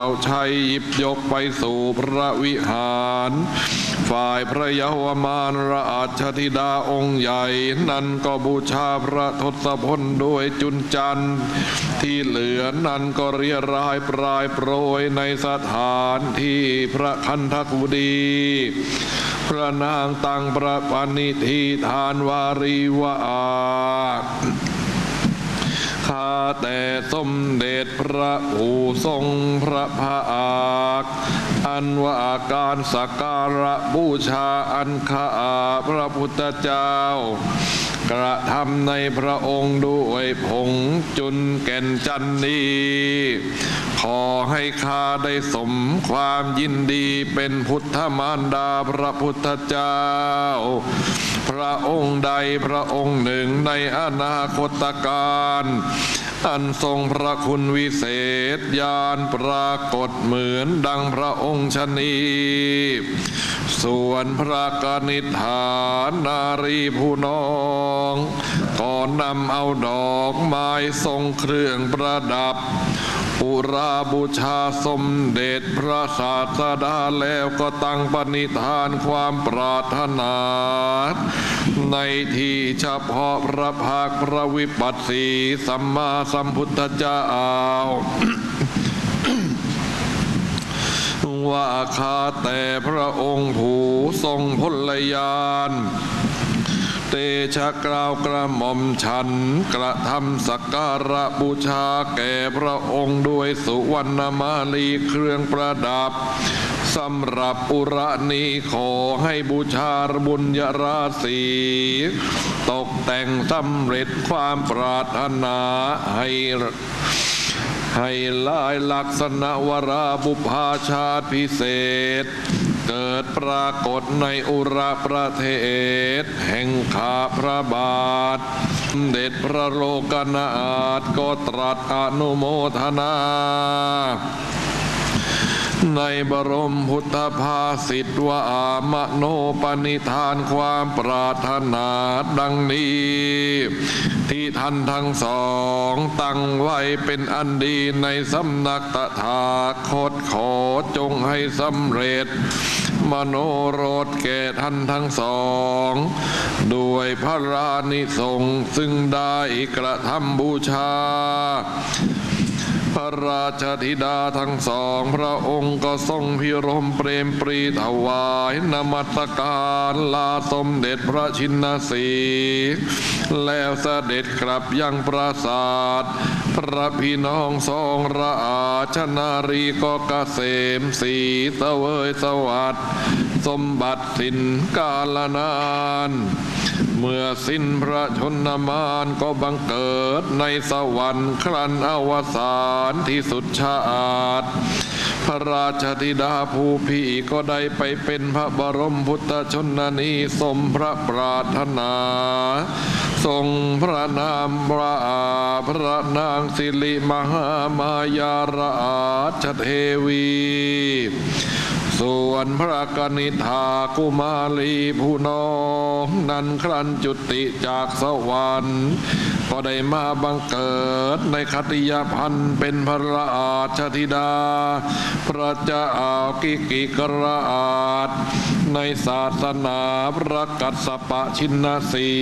เอาชัยหยิบยกไปสู่พระวิหารฝ่ายพระยาวมารราชธิดาองค์ใหญ่นั้นก็บูชาพระทศพลด้วยจุนจันทร์ที่เหลือนั้นก็เรียรายปลายโปรยในสถานที่พระคันธกุฎีพระนางตั้งประปณิธิทานวารีวาข้าแต่สมเด็จพระผู้ทรงพระภาคอันว่าการสักการะบูชาอันข้าพระพุทธเจ้ากระทำในพระองค์ด้วยผงจุนแก่นจันนีขอให้ข้าได้สมความยินดีเป็นพุทธมารดาพระพุทธเจ้าพระองค์ใดพระองค์หนึ่งในอนาคตการอันทรงพระคุณวิเศษญาณปรากฏเหมือนดังพระองค์ชนีส่วนพระกนิษฐานนารีผู้น้องก็นำเอาดอกไม้ทรงเครื่องประดับอุราบูชาสมเด็จพระศาสดาแล้วก็ตั้งปณิธานความปรารถนาในที่เฉพาะพระภาคพระวิปัสสีสัมมาสัมพุทธเจ้าว่าข้าแต่พระองค์ผู้ทรงพลญาณเตชะกล่าวกระหม่อมฉันกระทำสักการะบูชาแก่พระองค์ด้วยสุวรรณมาลีเครื่องประดับสำหรับอุระนี้ขอให้บูชาบุญญราศีตกแต่งสำเร็จความปรารถนาให้ลายลักษณะวราบุพาชาติพิเศษเกิดปรากฏในอุระประเทศแห่งข้าพระบาทเด็จพระโลกนาถก็ตรัสอนุโมทนาในบรมพุทธภาษิตว่ามโนปณิธานความปรารถนาดังนี้ที่ท่านทั้งสองตั้งไว้เป็นอันดีในสำนักตถาคตขอจงให้สำเร็จมโนรสแก่ท่านทั้งสองด้วยพระรานิสงส์ซึ่งได้กระทำบูชาพระราชธิดาทั้งสองพระองค์ก็ทรงพิรมเปรมปรีถวายนมัสการลาสมเด็จพระชินสีแล้วเสด็จกลับยังปราสาทพระพี่น้องทรงราชนารีก็เกษมสีเสวยสวัสดิ์สมบัติสิ้นกาลนานเมื่อสิ้นพระชนมานก็บังเกิดในสวรรค์ครั้นอวสานที่สุดชาติพระราชธิดาผู้พี่ก็ได้ไปเป็นพระบรมพุทธชนนีสมพระปรารถนาทรงพระนามพระนางสิริมหามายาราชเทวีส่วนพระกนิษฐากุมารีผู้น้องนั้นครั้นจุติจากสวรรค์ก็ได้มาบังเกิดในคติยพันธ์เป็นพระราชธิดาพระเจ้ากิกิกราชในศาสนาพระกัสสปะชินสี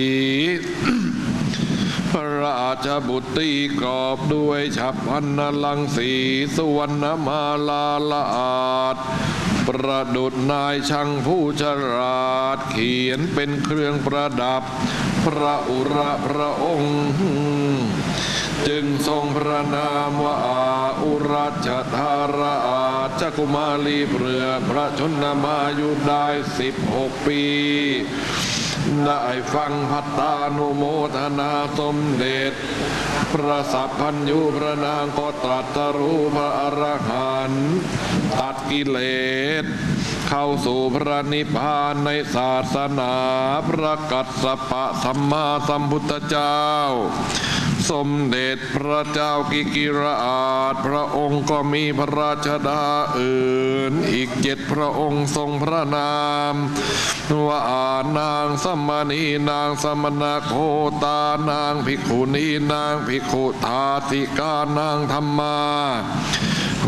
พระราชบุตรีกอบด้วยฉับพันนลังสีสุวรรณมาลาละอาดประดุจนายช่างผู้ฉลาดเขียนเป็นเครื่องประดับพระอุระพระองค์จึงทรงพระนามว่าอุรัชธาราชกุมารีเปลือพระชนมายุได้16 ปีได้ฟังพัตตานุโมทนาสมเด็จพระสัพพัญญูพระนางก็ตรัสรู้พระอรหันต์ตัดกิเลสเข้าสู่พระนิพพานในศาสนาพระกัสสปะสัมมาสัมพุทธเจ้าสมเด็จพระเจ้ากิกิราชพระองค์ก็มีพระราชดาอื่นอีก7 พระองค์ทรงพระนามว่านางสมณีนางสมณโคตานางภิกขุณีนางภิกขุทาสิกานางธรรมา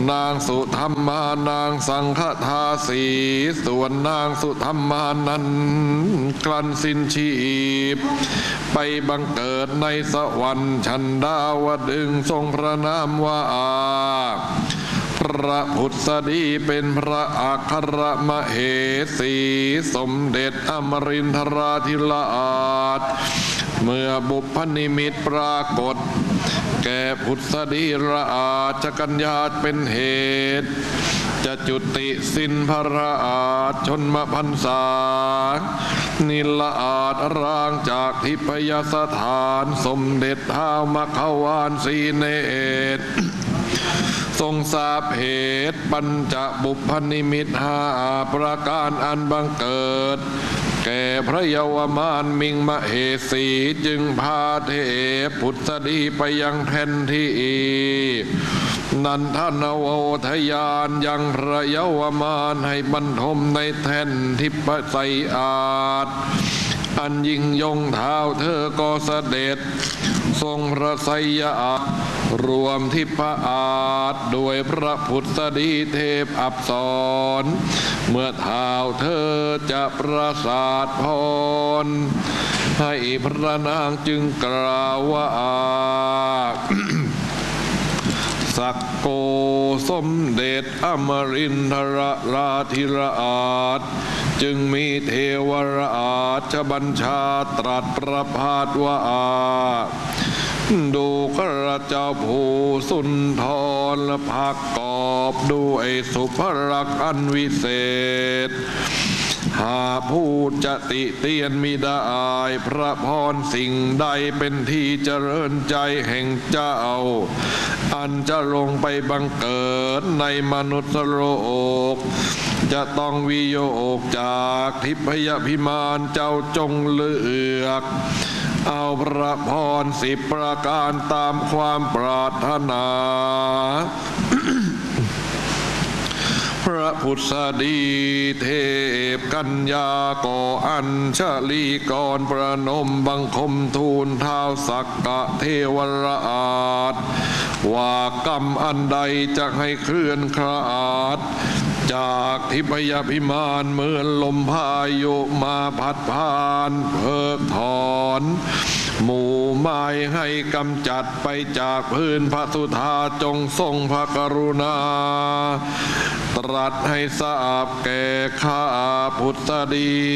นางสุธรรมานางสังฆทาสีส่วนนางสุธรรมานั้นกลั้นสิ้นชีพไปบังเกิดในสวรรค์ชั้นดาวดึงส์ทรงพระนามว่าพระพุทธดีเป็นพระอัครมเหสีสมเด็จอมรินทราธิราชเมื่อบุพนิมิตปรากฏแก่พุทธดีราชกัญญาเป็นเหตุจะจุติสิ้นพระราชชนมพรรษานิลอาจร่างจากทิพยสถานสมเด็จท้าวมขวานสีเนตรทรงทราบเหตุปัญจบุพนิมิต5ประการอันบังเกิดแก่พระเยาวมานมิงมเหสีจึงพาเทพพุทธดีไปยังแผ่นที่นันทนโวทยานยังพระเยาวมานให้บรรทมในแท่นทิพไสอาจอันยิ่งยงเท้าเธอก็เสด็จทรงพระไสยรวมทิพอาจด้วยพระพุทธดีเทพอัปสรเมื่อเท้าเธอจะประสาทพรให้พระนางจึงกล่าวว่าสักโกสมเด็จอมรินทราธิราชจึงมีเทวราชบัญชาตรัสประพาสว่าดูกระเจ้าผู้สุนทรและภักกอบด้วยสุภลักษณ์อันวิเศษหาผู้จะติเตียนมิได้พระพรสิ่งใดเป็นที่เจริญใจแห่งเจ้าอันจะลงไปบังเกิดในมนุษย์โลกจะต้องวิโยคจากทิพยพิมานเจ้าจงเลือกเอาพระพร10ประการตามความปรารถนา พระพุทธดีเทพกัญญาก่ออัญชลีกรประนมบังคมทูลเท้าสักกะเทวราชว่ากรรมอันใดจะให้เคลื่อนคลาดจากทิพยพิมานเหมือนลมพายุมาพัดผ่านเพิกถอนหมู่ไม้ให้กำจัดไปจากพื้นพระสุธาจงทรงพระกรุณาตรัสให้ทราบแก่ข้าพุทธดี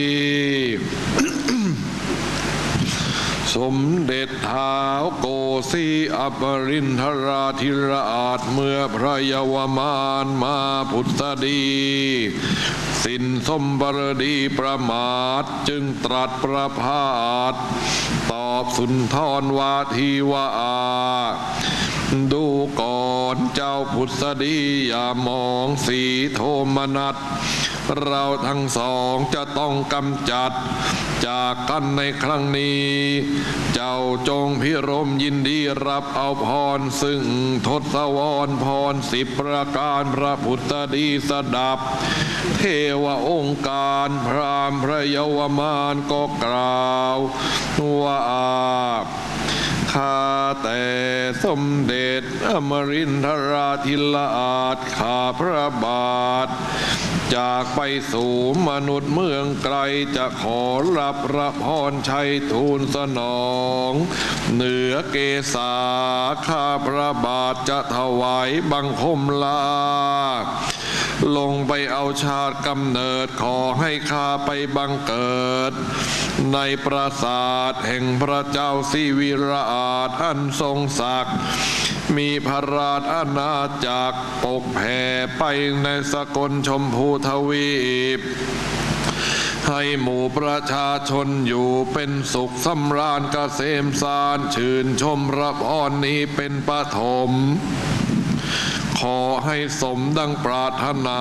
สมเด็จท้าวโกสีอมรินทราธิราชเมื่อพระเยาวมานมาพุทธดีสิ้นสมบรดีประมาทจึงตรัสประพาสตอบสุนทรวาทีว่าดูก่อนเจ้าพุทธดีอย่ามองสีโทมนัสเราทั้งสองจะต้องกำจัดจากกันในครั้งนี้เจ้าจงพิรมยินดีรับเอาพรซึ่งทศวรพร10ประการพระพุทธดีสดับเทวองค์การพรามพระเยาวมานก็กล่าวว่าข้าแต่สมเด็จอมรินทราธิราชข้าพระบาทจากไปสู่มนุษย์เมืองไกลจะขอรับพระพรชัยทูลสนองเหนือเกศาข้าพระบาทจะถวายบังคมลาลงไปเอาชาติกำเนิดขอให้ข้าไปบังเกิดในปราสาทแห่งพระเจ้าสิวิราชอันทรงศักดิ์มีพระราชอาณาจักรปกแผ่ไปในสกลชมพูทวีปให้หมู่ประชาชนอยู่เป็นสุขสำราญเกษมสารชื่นชมพระพรนี้เป็นปฐมขอให้สมดังปรารถนา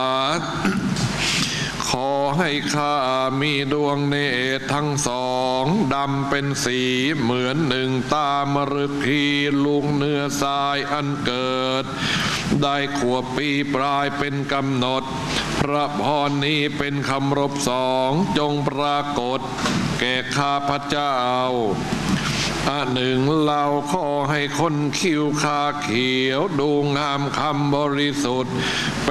ขอให้ข้ามีดวงเนตรทั้งสองดำเป็นสีเหมือนหนึ่งตามฤกษีลุงเนื้อทรายอันเกิดได้ขวบปีปลายเป็นกำหนดพระพรนี้เป็นคำรบสองจงปรากฏแก่ข้าพระเจ้าหนึ่งเราขอให้คนคิ้วขาเขียวดูงามคำบริสุทธิ์